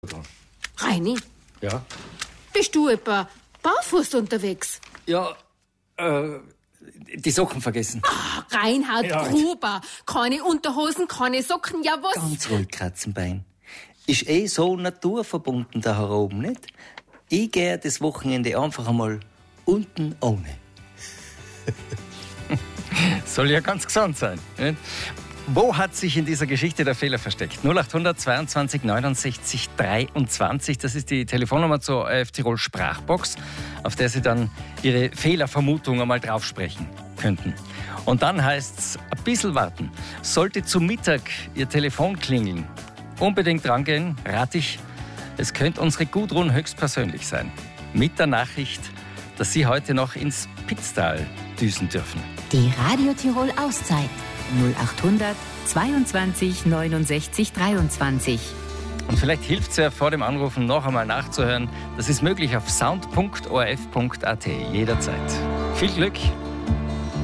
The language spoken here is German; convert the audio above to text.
Reini, Ja? bist du etwa barfuß unterwegs? Ja, die Socken vergessen. Reinhard Ja. Gruber, keine Unterhosen, keine Socken, ja was? Ganz ruhig, Katzenbein. Ist so naturverbunden da oben, nicht? Ich gehe das Wochenende einfach einmal unten ohne. Soll ja ganz gesund sein. Nicht? Wo hat sich in dieser Geschichte der Fehler versteckt? 0800 22 69 23, das ist die Telefonnummer zur ORF Tirol Sprachbox, auf der Sie dann Ihre Fehlervermutung einmal draufsprechen könnten. Und dann heißt es, ein bisschen warten. Sollte zu Mittag Ihr Telefon klingeln, unbedingt rangehen, rate ich, es könnte unsere Gudrun höchstpersönlich sein. Mit der Nachricht, dass Sie heute noch ins Pitztal düsen dürfen. Die Radio Tirol Auszeit 0800 22 69 23. Und vielleicht hilft es ja vor dem Anrufen noch einmal nachzuhören. Das ist möglich auf sound.orf.at jederzeit. Viel Glück!